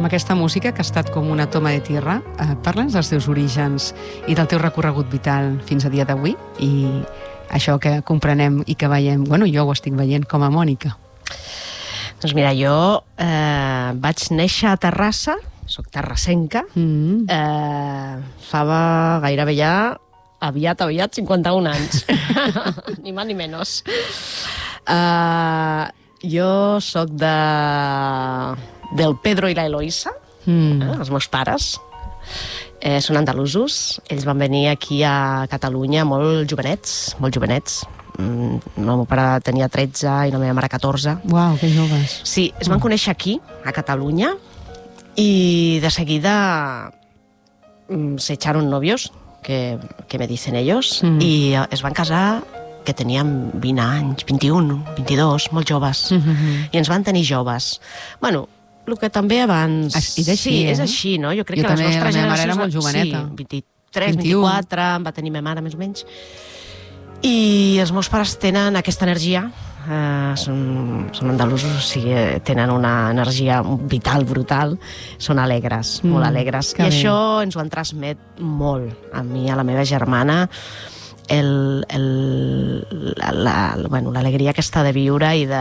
amb aquesta música que ha estat com una toma de tierra. Parla'ns dels teus orígens i del teu recorregut vital fins a dia d'avui i això que comprenem i que veiem, bueno, jo ho estic veient com a Mònica. Doncs mira, jo vaig néixer a Terrassa, soc terrassenca, fa gairebé ja aviat 51 anys, ni més ni menys. Jo soc del Pedro i la Eloïsa, els meus pares. Són andalusos, ells van venir aquí a Catalunya molt jovenets. El meu pare tenia 13 i la meva mare 14. Uau, que joves. Sí, es van conèixer aquí, a Catalunya, i de seguida se echaron novios, que me dicen ellos, i es van casar que teníem 20 anys, 21, 22, molt joves, i ens van tenir joves. Bueno, el que també abans... És així, és així, no? Jo crec que les nostres la meva mare generacions... era molt joveneta. Sí, 23, 24, em va tenir meva mare, més o menys. I els meus pares tenen aquesta energia, són andalusos, o sigui, tenen una energia vital, brutal, són alegres, molt alegres. I això ens ho han transmet molt a mi, a la meva germana, l'alegria aquesta de viure i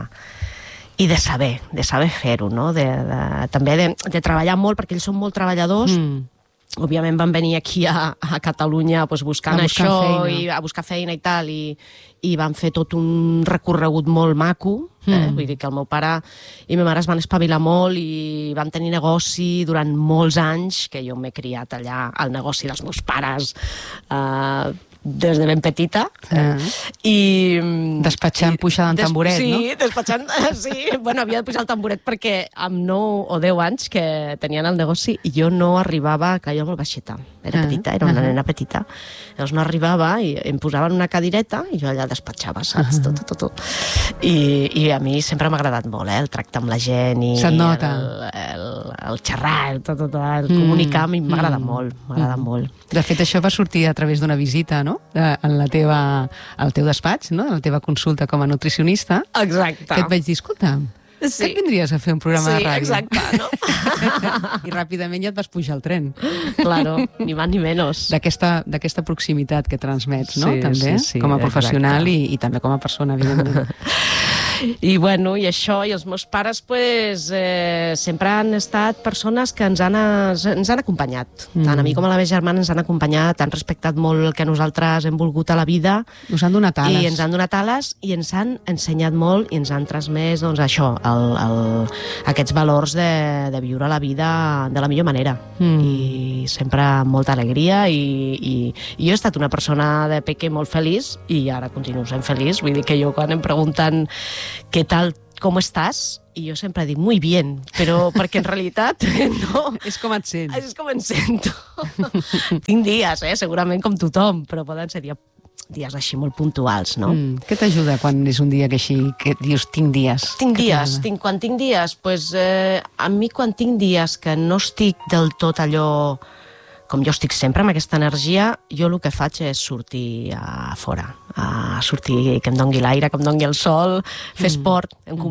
de saber fer-ho, no? També de treballar molt, perquè ells són molt treballadors. Òbviament van venir aquí a Catalunya buscant això, i a buscar feina i tal, i van fer tot un recorregut molt maco. Vull dir que el meu pare i meva mare es van espavilar molt i van tenir negoci durant molts anys, que jo m'he criat allà al negoci dels meus pares des de ben petita. I despatxant, pujant el tamboret, no? Sí, despatxant, sí. Bueno, havia de pujar el tamboret perquè amb 9 o 10 anys que tenien el negoci jo no arribava, clar, jo molt baixeta, era petita, era una nena petita, llavors no arribava i em posaven una cadireta i jo allà despatxava, saps? Tot. I a mi sempre m'ha agradat molt, el tracte amb la gent i el xerrar, el comunicar, a mi m'agrada molt. De fet, això va sortir a través d'una visita, no? Al teu despatx, no? A la teva consulta com a nutricionista. Exacte. Que et vaig dir, escolta, que et vindries a fer un programa de ràdio? Sí, exacte, no? I ràpidament ja et vas pujar al tren. Claro, ni més ni menys. D'aquesta proximitat que transmets, no? Sí, també, sí, com a professional i també com a persona, evidentment. I bueno, i això, i els meus pares sempre han estat persones que ens han acompanyat. Tant a mi com a la meva germana ens han acompanyat, han respectat molt el que nosaltres hem volgut a la vida. Us han donat ales. I ens han donat ales i ens han ensenyat molt i ens han transmès, doncs, això, aquests valors de viure la vida de la millor manera. I sempre amb molta alegria i jo he estat una persona de peque molt feliç i ara continuo sent feliç. Vull dir que jo quan em pregunten què tal, com estàs? I jo sempre dic, muy bien, però perquè en realitat no. És com et sents. És com em sento. Tinc dies, segurament com tothom, però poden ser dies així molt puntuals, no? Què t'ajuda quan és un dia que així, que dius, tinc dies? Quan tinc dies, doncs a mi quan tinc dies que no estic del tot allò com jo estic sempre amb aquesta energia, jo el que faig és sortir a fora, sortir, que em dongui l'aire, que em dongui el sol, fer esport,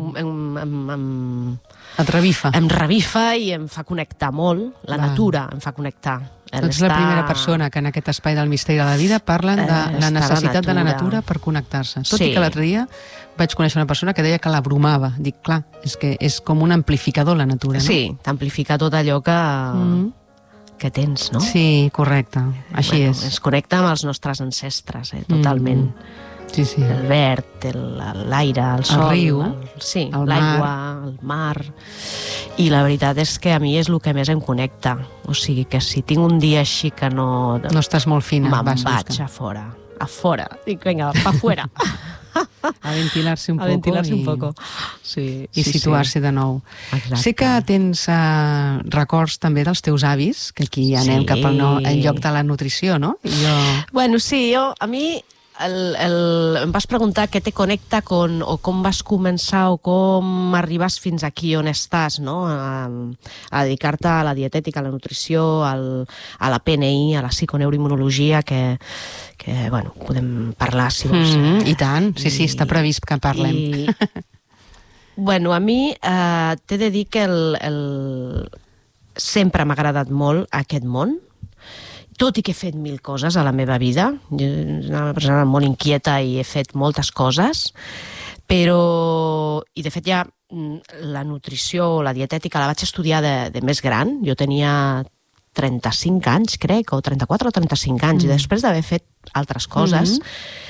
et revifa. Em revifa i em fa connectar molt, la natura em fa connectar. Tu ets la primera persona que en aquest espai del misteri de la vida parlen de la necessitat de la natura per connectar-se. Tot i que l'altre dia vaig conèixer una persona que deia que l'abrumava. Dic, clar, és que és com un amplificador la natura, no? Sí, t'amplifica tot allò que tens, no? Sí, correcte, així és. Es connecta amb els nostres ancestres, totalment. Sí. El verd, l'aire, el sol, el riu, l'aigua, el mar. I la veritat és que a mi és el que més em connecta. O sigui que si tinc un dia així que no... No estàs molt fina. Me'n vaig a fora. Dic, vinga, pa fuera. A ventilar-se un poco. A ventilar-se un poco. Sí, i situar-se de nou. Exacte. Sé que tens records també dels teus avis, que aquí anem cap al lloc de la nutrició, no? Bueno, sí, a mi em vas preguntar què te connecta o com vas començar o com arribes fins aquí on estàs, no? A dedicar-te a la dietètica, a la nutrició, a la PNI, a la psiconeuroimmunologia, que bueno, podem parlar si vols. I tant, sí, està previst que parlem. Bueno, a mi t'he de dir que sempre m'ha agradat molt aquest món, tot i que he fet 1000 coses a la meva vida. Jo soc una persona molt inquieta i he fet moltes coses, però... I de fet ja la nutrició, la dietètica, la vaig estudiar de més gran. Jo tenia 35 anys, crec, o 34 o 35 anys, i després d'haver fet altres coses,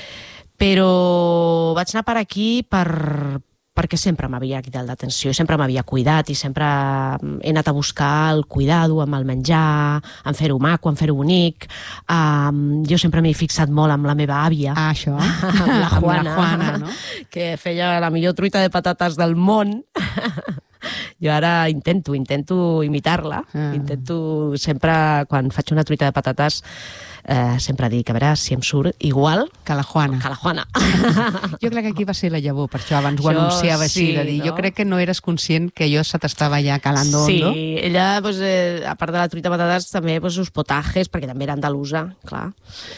però vaig anar per aquí perquè sempre m'havia cridat l'atenció, sempre m'havia cuidat i sempre he anat a buscar el cuidado amb el menjar, en fer-ho maco, en fer-ho bonic. Jo sempre m'he fixat molt amb la meva àvia. Això. Amb la Juana, no? Que feia la millor truita de patates del món. Jo ara intento imitar-la. Intento sempre, quan faig una truita de patates, sempre dic, a veure si em surt igual que la Juana. Jo crec que aquí va ser la llavor, per això abans ho anunciava així, de dir, jo crec que no eres conscient que jo se t'estava ja calando hondo. Sí, ella, a part de la truita de patates, també els potajes, perquè també era andalusa, clar,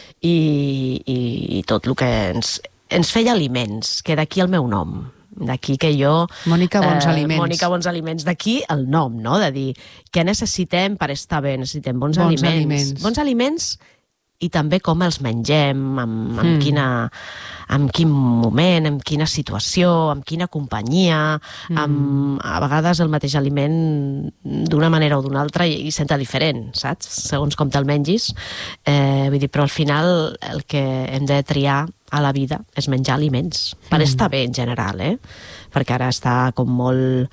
i tot el que ens feia aliments, que d'aquí el meu nom. D'aquí que jo... Mònica Bons Aliments. Mònica Bons Aliments. D'aquí el nom, no? De dir, què necessitem per estar bé? Necessitem bons aliments. Bons aliments i també com els mengem, en quin moment, en quina situació, en quina companyia. A vegades el mateix aliment d'una manera o d'una altra i senta diferent, saps? Segons com te'l mengis. Vull dir, però al final el que hem de triar a la vida és menjar aliments, per estar bé en general, perquè ara està com molt...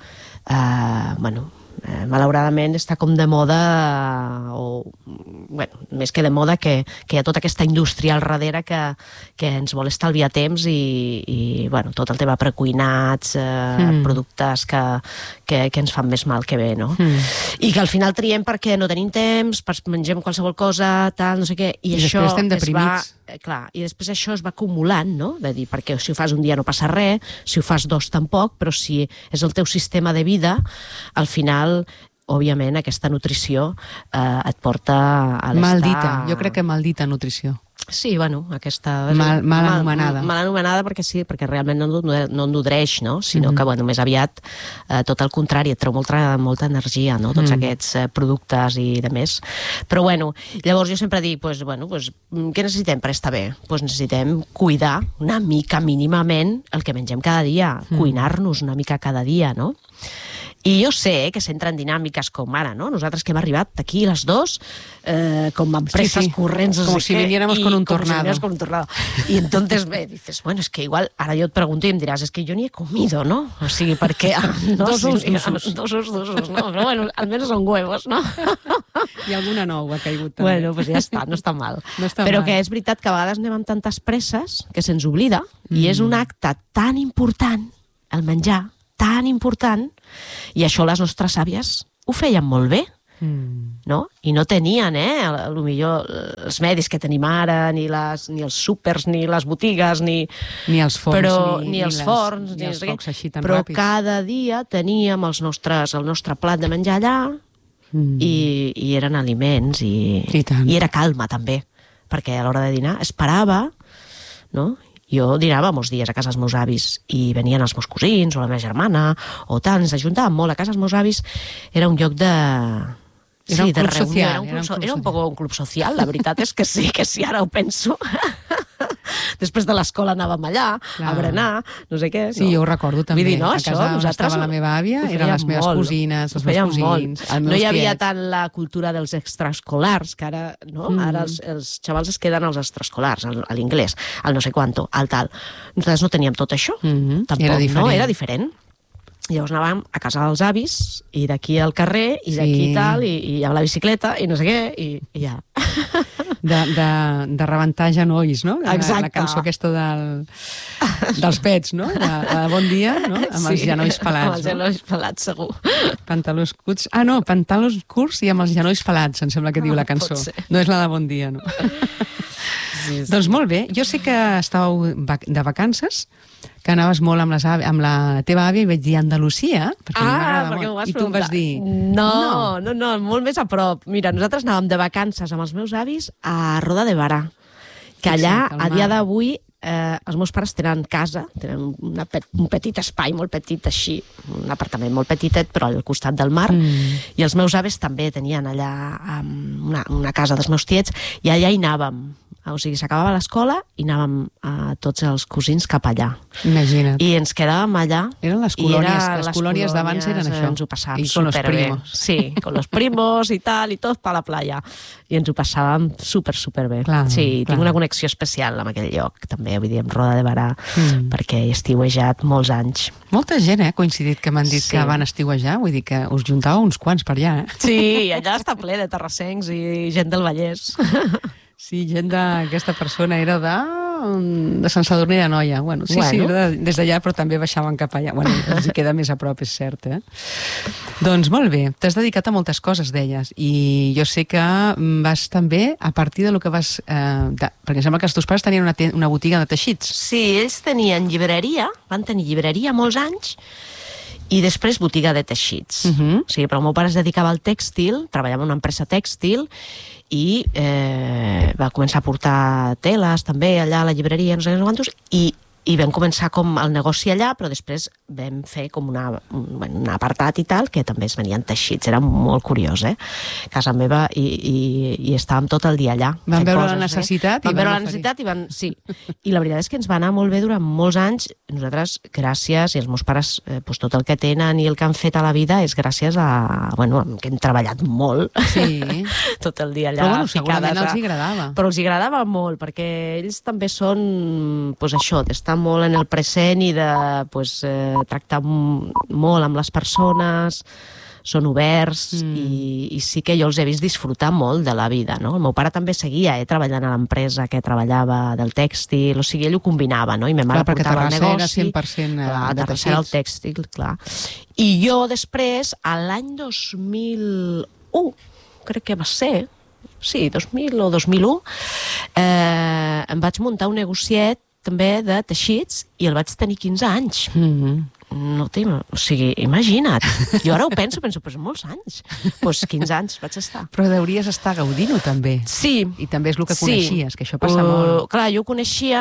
malauradament està com de moda, o més que de moda, que hi ha tota aquesta indústria al darrere que ens vol estalviar temps i tot el tema precuinats, productes que ens fan més mal que bé, no? I que al final triem perquè no tenim temps, mengem qualsevol cosa, tal, no sé què, i això després estem deprimits. Clar, i després això es va acumulant, no? De dir, perquè si ho fas un dia no passa res, si ho fas 2 tampoc, però si és el teu sistema de vida, al final, òbviament, aquesta nutrició et porta a l'estar... Maldita, jo crec que maldita nutrició. Sí, aquesta... Mal anomenada. Mal anomenada perquè sí, perquè realment no nodreix, no? Sinó que, més aviat, tot el contrari, et treu molta energia, no? Tots aquests productes i de més. Però, llavors jo sempre dic, què necessitem per estar bé? Necessitem cuidar una mica, mínimament, el que mengem cada dia, cuinar-nos una mica cada dia, no? I jo sé que s'entren dinàmiques com ara, no? Nosaltres que hem arribat aquí les dues, com amb presses corrents... Com si viniéramos con un tornado. I entonces dices, es que igual, ara jo et pregunto i em diràs, es que jo ni he comido, ¿no? O sigui, perquè... Dos usos, no? Però almenys són huevos, no? I alguna nou ha caigut també. Pues ja està, no està mal. Però que és veritat que a vegades anem amb tantes presses que se'ns oblida, i és un acte tan important, el menjar, tan important, i això les nostres àvies ho feien molt bé, no? I no tenien, millor els medis que tenim ara, ni els súpers, ni les botigues, ni els forns, ni els forns, ni els focs així tan però ràpids. cada dia teníem el nostre plat de menjar allà, i eren aliments, i era calma també, perquè a l'hora de dinar esperava, no? Jo dinava molts dies a casa dels meus avis i venien els meus cosins o la meva germana o tant, ens ajuntàvem molt a casa dels meus avis. Era un lloc de... Era un club social. Era un poc un club social, la veritat és que sí, ara ho penso. Després de l'escola anàvem allà, a berenar, no sé què. Sí, jo ho recordo també. Vull dir, no, a casa on estava la meva àvia, eren les meves cosines, els meus cosins, els meus no hi havia tiets. tant la cultura dels extraescolars, que ara, no? Ara els xavals es queden als extraescolars, a l'inglès, al no sé quanto, al tal. Nosaltres no teníem tot això, tampoc, no? Era diferent. Llavors anàvem a casa dels avis, i d'aquí al carrer, i d'aquí tal, i amb la bicicleta, i no sé què, i ja. De rebentar genolls, no? Exacte. La cançó aquesta dels pets, no? De Bon Dia, no? Amb els genolls pelats. Amb els genolls pelats, segur. Pantalons curts. Ah, no, pantalons curts i amb els genolls pelats, em sembla que diu la cançó. No és la de Bon Dia, no? Sí. Doncs molt bé. Jo sé que estàveu de vacances, que anaves molt amb la teva àvia, i vaig dir Andalusia, perquè m'agrada molt. I tu em vas dir... No, molt més a prop. Mira, nosaltres anàvem de vacances amb els meus avis a Roda de Barà, que allà, a dia d'avui, els meus pares tenen casa, tenen un petit espai molt petit així, un apartament molt petitet, però al costat del mar, i els meus avis també tenien allà una casa dels meus tiets, i allà hi anàvem. O sigui, s'acabava l'escola i anàvem tots els cosins cap allà. Imagina't. I ens quedàvem allà. Eren les colònies, les colònies d'abans eren això. Ens ho passàvem I con los superbé. primos. Sí, con los primos i tal, i tot per la playa. I ens ho passàvem superbé. Clar, sí, clar. tinc una connexió especial amb aquell lloc, també, vull dir, amb Roda de Barà, perquè he estiuejat molts anys. Molta gent, ha coincidit que m'han dit Sí. que van estiuejar, vull dir que us juntàveu uns quants per allà, Sí, allà està ple de terrassencs i gent del Vallès. Sí, gent d'aquesta persona era de Sant Sadurní d'Anoia. Bueno, sí, era des d'allà, però també baixaven cap allà. Bueno, els hi queda més a prop, és cert, Doncs molt bé, t'has dedicat a moltes coses, deies, i jo sé que vas també, a partir de lo que vas... perquè sembla que els teus pares tenien una botiga de teixits. Sí, ells tenien llibreria, van tenir llibreria molts anys, i després botiga de teixits. O sigui, però el meu pare es dedicava al tèxtil, treballava en una empresa tèxtil, i va començar a portar teles també allà a la llibreria, no sé quantos, i vam començar com el negoci allà, però després vam fer com un apartat i tal, que també es venien teixits. Era molt curiós, casa meva, i estàvem tot el dia allà. Van veure la necessitat i van veure la necessitat i van... Sí. I la veritat és que ens va anar molt bé durant molts anys. Nosaltres, gràcies, i els meus pares, tot el que tenen i el que han fet a la vida és gràcies a... Bueno, que hem treballat molt. Sí. Tot el dia allà. Però bueno, segurament els agradava. Però els agradava molt, perquè ells també són, això, d'estar molt en el present i de tractar molt amb les persones, són oberts, i sí que jo els he vist disfrutar molt de la vida, no? El meu pare també seguia treballant a l'empresa que treballava del tèxtil, o sigui, ell ho combinava, no? I ma mare portava el negoci. Era 100% de teixits. Era el tèxtil, clar. I jo després, a l'any 2001, crec que va ser, sí, 2000 o 2001, em vaig muntar un negociet també de teixits i el vaig tenir 15 anys. No o sigui, imagina't. Jo ara ho penso, però molts anys. Doncs 15 anys vaig estar. Però deuries estar gaudint-ho també. Sí. I també és el que coneixies, que això passa molt. Clar, jo ho coneixia,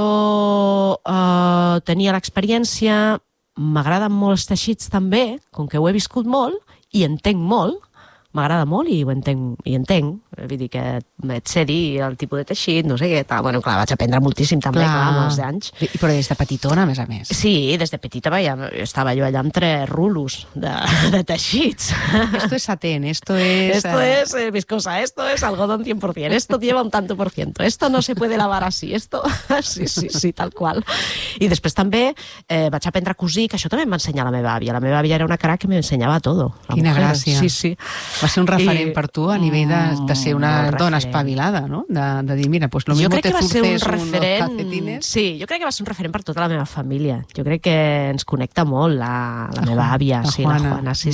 jo tenia l'experiència, m'agraden molt els teixits també, com que ho he viscut molt i entenc molt, m'agrada molt i ho entenc. Vull dir que et sé dir el tipus de teixit, no sé què, tal. Bueno, clar, vaig aprendre moltíssim també, clar, amb els anys. Però des de petitona, a més a més. Sí, des de petita estava jo allà amb 3 rulos de teixits. Esto es satén, esto es viscosa, esto es algodón 100%, esto lleva un tanto por ciento, esto no se puede lavar así, esto... Sí, tal qual. I després també vaig aprendre a cosir, que això també em va ensenyar la meva àvia. La meva àvia era una crac que m'ensenyava todo. Quina gràcia. Sí. Va ser un referent per tu a nivell de ser una dona espavilada, no? De dir, mira, pues lo mismo te zurces unos calcetines. Sí, jo crec que va ser un referent per tota la meva família. Jo crec que ens connecta molt la meva àvia, la Juana. Sí.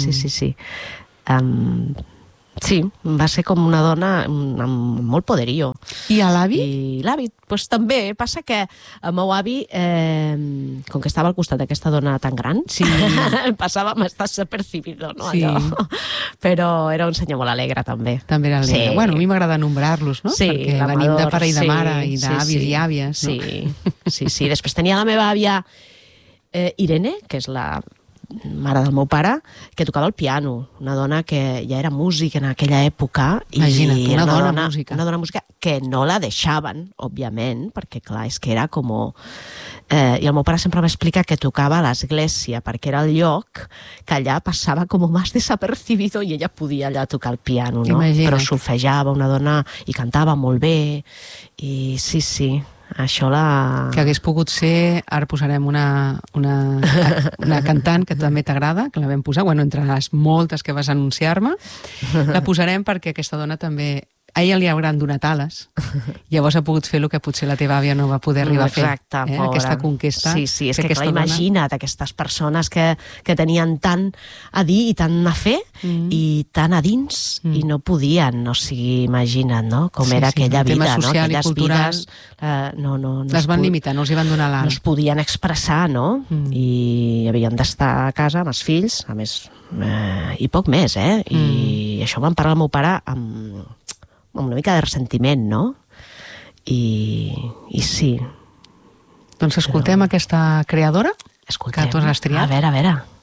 Sí, va ser com una dona amb molt poderío. I a l'avi? I l'avi, doncs també. Passa que el meu avi, com que estava al costat d'aquesta dona tan gran, passava a estar desapercibido, no? Sí. Però era un senyor molt alegre, també. També era alegre. Sí. Bueno, a mi m'agrada nombrar-los, no? Sí, perquè venim de pare i de mare, i d'avis i àvies. Sí. Després tenia la meva àvia Irene, que és la mare del meu pare, que tocava el piano, una dona que ja era músic en aquella època. Imagina't, una dona música. Una dona música que no la deixaven, òbviament, perquè clar, és que era com... I el meu pare sempre m'explica que tocava a l'església, perquè era el lloc que allà passava com més desapercibido i ella podia allà tocar el piano, no? Imagina't. Però solfejava, una dona, i cantava molt bé, i sí, això que hagués pogut ser, ara posarem una cantant que també t'agrada, que la vam posar, entre les moltes que vas anunciar-me, la posarem perquè aquesta dona també, a ella li hauran donat ales, llavors ha pogut fer el que potser la teva àvia no va poder arribar a fer. Exacte, pobra. Aquesta conquesta. Sí, és que clar, imagina't aquestes persones que tenien tant a dir i tant a fer i tant a dins i no podien, o sigui, imagina't, no? Com era aquella vida, no? Aquelles vides... No, les van limitar, no els hi van donar l'alt. No es podien expressar, no? I havien d'estar a casa amb els fills, a més, i poc més, I això van parlar el meu pare amb una mica de ressentiment, no? I sí, Doncs escoltem aquesta creadora Escoltem. que tu has triat. A veure.